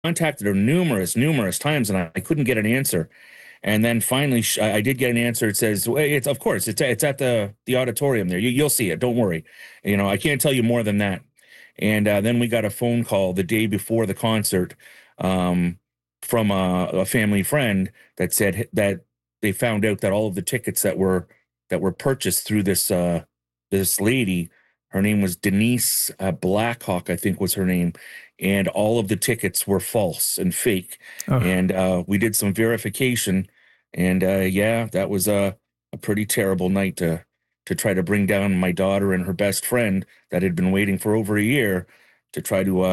contacted her numerous times, and I couldn't get an answer. And then finally, I did get an answer. It says, well, it's of course it's at the auditorium there. You'll see it. Don't worry. I can't tell you more than that. And then we got a phone call the day before the concert from a family friend that said that they found out that all of the tickets that were purchased through this lady, her name was Denise Blackhawk, I think was her name, and all of the tickets were false and fake. Oh. And we did some verification, and yeah, that was a pretty terrible night to try to bring down my daughter and her best friend that had been waiting for over a year to try to,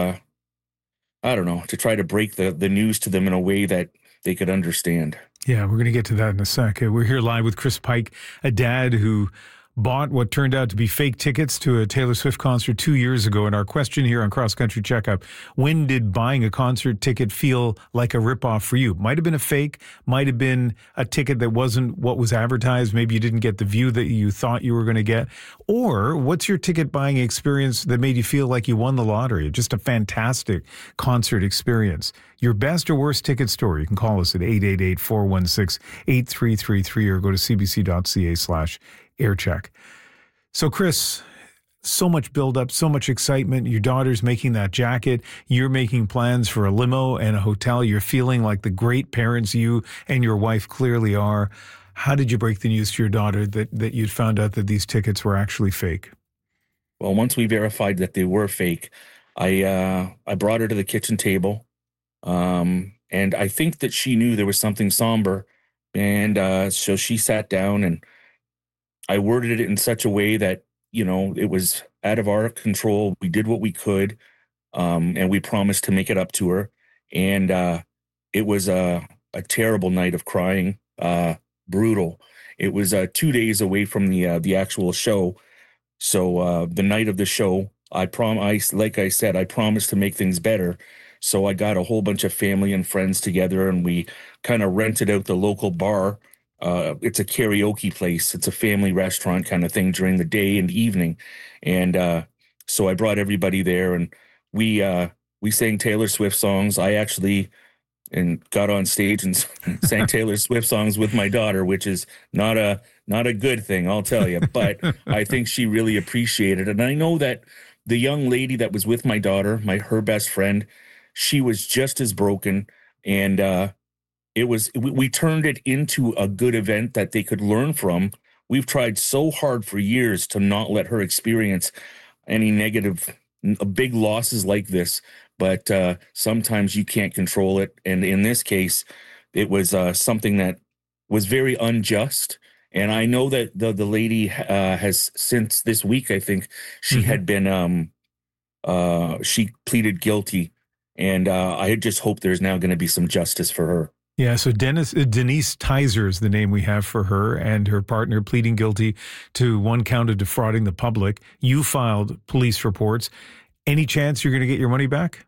I don't know, to try to break the news to them in a way that they could understand. Yeah, we're going to get to that in a sec. We're here live with Chris Pike, a dad who bought what turned out to be fake tickets to a Taylor Swift concert 2 years ago. And our question here on Cross Country Checkup, when did buying a concert ticket feel like a ripoff for you? Might have been a fake, might have been a ticket that wasn't what was advertised. Maybe you didn't get the view that you thought you were going to get. Or what's your ticket buying experience that made you feel like you won the lottery? Just a fantastic concert experience. Your best or worst ticket story, you can call us at 888-416-8333 or go to cbc.ca/aircheck. So, Chris, so much buildup, so much excitement. Your daughter's making that jacket. You're making plans for a limo and a hotel. You're feeling like the great parents you and your wife clearly are. How did you break the news to your daughter that you'd found out that these tickets were actually fake? Well, once we verified that they were fake, I brought her to the kitchen table. And I think that she knew there was something somber. And so she sat down, and I worded it in such a way that, it was out of our control. We did what we could, and we promised to make it up to her. And it was a terrible night of crying, brutal. It was 2 days away from the actual show. So the night of the show, like I said, I promised to make things better. So I got a whole bunch of family and friends together, and we kind of rented out the local bar. It's a karaoke place. It's a family restaurant kind of thing during the day and evening. And so I brought everybody there, and we sang Taylor Swift songs. I actually got on stage and sang Taylor Swift songs with my daughter, which is not a good thing, I'll tell you. But I think she really appreciated it. And I know that the young lady that was with my daughter, her best friend, she was just as broken, and we turned it into a good event that they could learn from. We've tried so hard for years to not let her experience any big losses like this, but sometimes you can't control it. And in this case, it was something that was very unjust. And I know that the lady has, since this week, I think, she had been, she pleaded guilty. And I just hope there's now going to be some justice for her. Yeah, so Denise Tizer is the name we have for her, and her partner pleading guilty to one count of defrauding the public. You filed police reports. Any chance you're going to get your money back?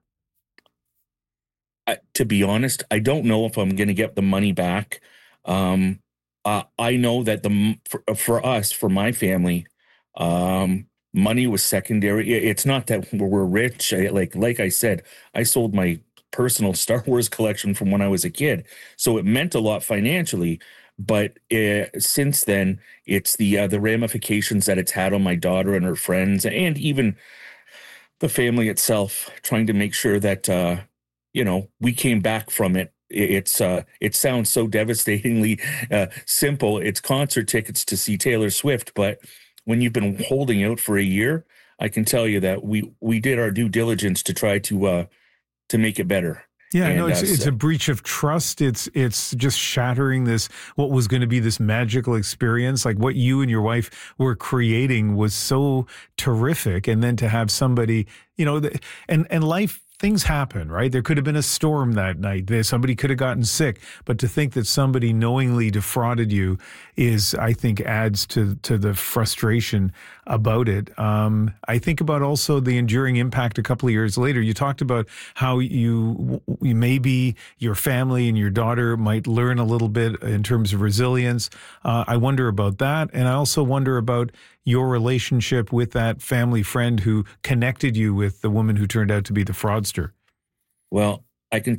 To be honest, I don't know if I'm going to get the money back. I know that for us, for my family, money was secondary. It's not that we're rich. Like I said, I sold my personal Star Wars collection from when I was a kid, so it meant a lot financially. But since then, it's the ramifications that it's had on my daughter and her friends, and even the family itself. Trying to make sure that we came back from it. It sounds so devastatingly simple. It's concert tickets to see Taylor Swift, but when you've been holding out for a year, I can tell you that we did our due diligence to try to make it better. Yeah, it's a breach of trust. It's just shattering what was going to be this magical experience. Like what you and your wife were creating was so terrific. And then to have somebody, and life, things happen, right? There could have been a storm that night. Somebody could have gotten sick. But to think that somebody knowingly defrauded you I think, adds to the frustration about it. I think about also the enduring impact a couple of years later. You talked about how you maybe your family and your daughter might learn a little bit in terms of resilience. I wonder about that. And I also wonder about your relationship with that family friend who connected you with the woman who turned out to be the fraudster. Well, I can